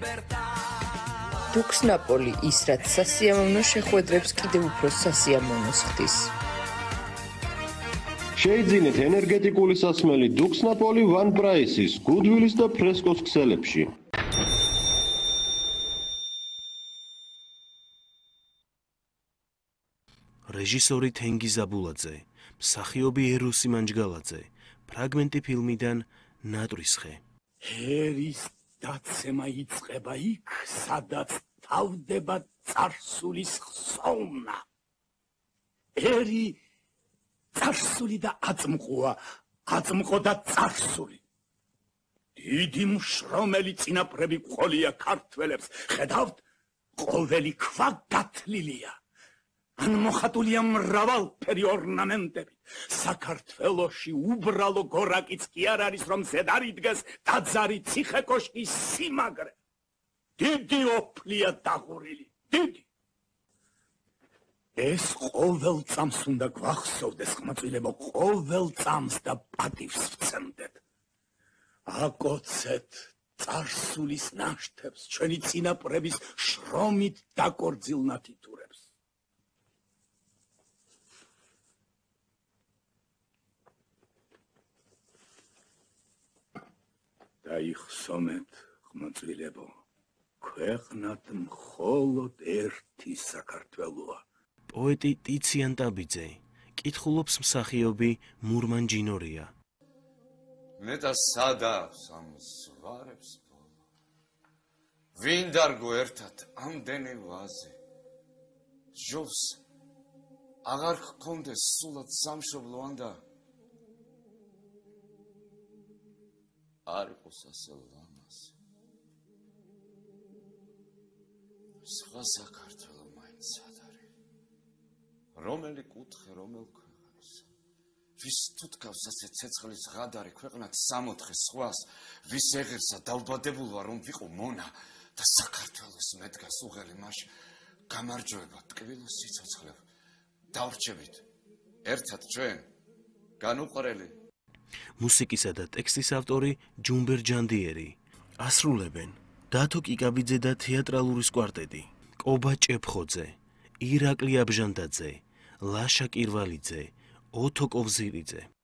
დუქსნაპოლი ის, რაც სასიამოვნო შეხვედრებს კიდევ უფრო სასიამოვნოს ხდის. შეიძინეთ ენერგეტიკული სასმელი დუქსნაპოლი ვან პრაისის, გუდვილის და ფრესკოს ქსელებში. რეჟისორი თენგიზ აბულაძე, მსახიობი ეროსი მანჯგალაძე, ფრაგმენტი ფილმიდან ნატრის ხე. ერის დაცემა იწყება იქ, სადაც თავდება წარსულის ხსოვნა. ერი წარსული და აწმყოა, აწმყო და წარსული. დიდი მშრომელი წინაპრები ყოლია ქართველებს, ხედავთ, ყოველი ქვა გათლილია. ან მოხატულია მრავალფერი ორნამენტებით. საქართველოში უბრალო გორაკიც კი არ არის, რომ ზედარიდგეს ტაძარი, ციხე-კოშკი, სიმაგრე. დიდი ოფლია დაღურილი, დიდი. ეს ყოველ წამს უნდა გვახსოვდეს, ხმაწვილებო, ყოველ წამს და პატივს ვცემდეთ. აკოცეთ წარსულის ნაშთებს, ჩვენი წინაპრების შრომით დაკორძილ ნათითურებს. დაიხსომეთ, ხმაწვილებო, ქვეყნად მხოლოდ ერთი საქართველოა. პოეტი ტიციან ტაბიძე, კითხულობს მსახიობი მურმან ჯინორია. მე და სადავს ამ ზვარებს ბოლო. ვინ დარგო ერთად ამდენი ვაზი. ჟოვს აღარ გქონდეს სულად სამშობლო ანდა. არ იყოს ასე ლამაზი. სხვა საქართველო მაინც სად არის? რომელი კუთხე, რომელ ქვეყანას? ვის თუთქავს ასე ცეცხლის ღადარი ქვეყნად 64 სხვას, ვის ეღერსა დავბადებულვა რომ ვიყო მონა და საქართველოს მედგას უღელი მაშ გამარჯვება ტკბილოს სიცოცხლებ. დავრჩებით ერთად ჩვენ განუყრელი. მუსიკისა და ტექსტის ავტორი ჯუმბერ ჯანდიერი. ასრულებენ დათო კიკაბიძე და თეატრალურის კვარტეტი, კობა ჭეფხოძე, ირაკლი აბჟანდაძე, ლაშა კირვალიძე, ოთო კოვზირიძე.